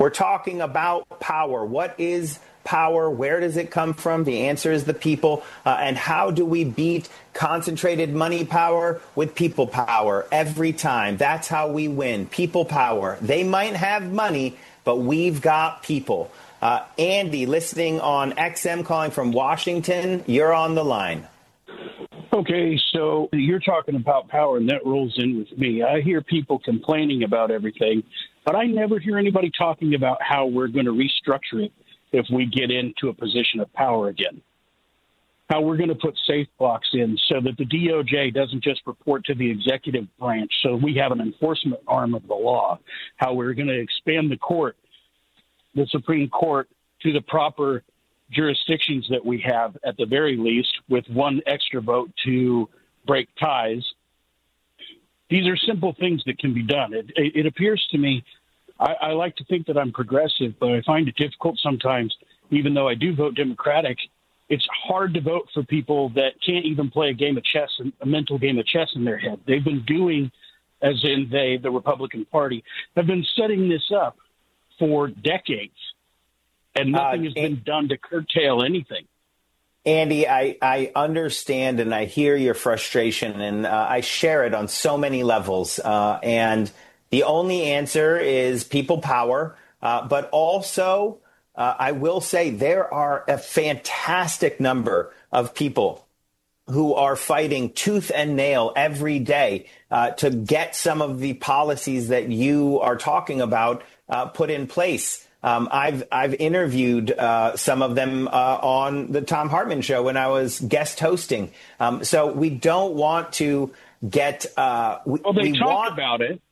We're talking about power. What is power? Where does it come from? The answer is the people. And how do we beat concentrated money power with people power every time? That's how we win. People power. They might have money, but we've got people. Andy, listening on XM, calling from Washington, you're on the line. Okay, so you're talking about power, and that rolls in with me. I hear people complaining about everything, but I never hear anybody talking about how we're going to restructure it if we get into a position of power again. How we're going to put safe blocks in so that the DOJ doesn't just report to the executive branch, so we have an enforcement arm of the law. How we're going to expand the court, the Supreme Court, to the proper jurisdictions that we have, at the very least, with one extra vote to break ties. These are simple things that can be done. It appears to me, I like to think that I'm progressive, but I find it difficult sometimes, even though I do vote Democratic. It's hard to vote for people that can't even play a game of chess, a mental game of chess in their head. They've been doing, as in the Republican Party, have been setting this up for decades. And nothing has been done to curtail anything. Andy, I understand and I hear your frustration, and I share it on so many levels. And the only answer is people power. But also, I will say there are a fantastic number of people who are fighting tooth and nail every day to get some of the policies that you are talking about put in place. I've interviewed some of them on the Thom Hartmann show when I was guest hosting. So we don't want to get. They talk about it.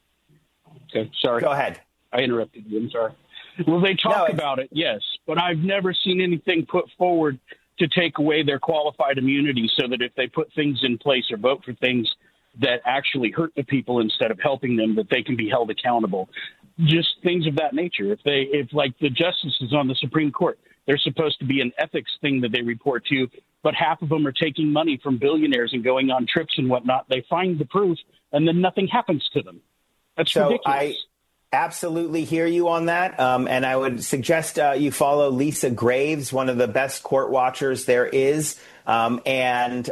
Okay, sorry. Go ahead. I interrupted you. I'm sorry. Well, they talk about it, yes, but I've never seen anything put forward to take away their qualified immunity, so that if they put things in place or vote for things that actually hurt the people instead of helping them, that they can be held accountable. Just things of that nature. If like the justices on the Supreme Court, there's supposed to be an ethics thing that they report to, but half of them are taking money from billionaires and going on trips and whatnot. They find the proof, and then nothing happens to them. That's ridiculous. I absolutely hear you on that. And I would suggest you follow Lisa Graves, one of the best court watchers there is. And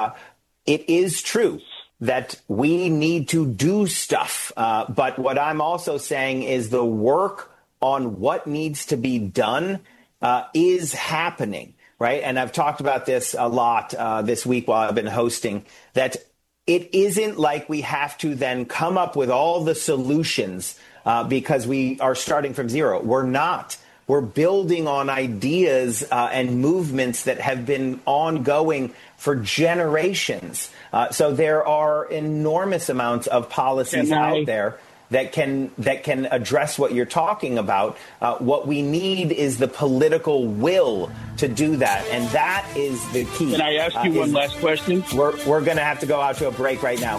it is true that we need to do stuff. But what I'm also saying is the work on what needs to be done is happening, right? And I've talked about this a lot this week while I've been hosting, that it isn't like we have to then come up with all the solutions because we are starting from zero. We're not. We're building on ideas and movements that have been ongoing for generations. So there are enormous amounts of policies out there that can address what you're talking about. What we need is the political will to do that, and that is the key. Can I ask you one last question? We're going to have to go out to a break right now.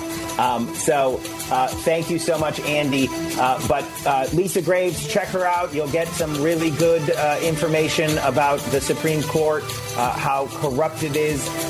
So thank you so much, Andy. But Lisa Graves, check her out. You'll get some really good information about the Supreme Court, how corrupt it is.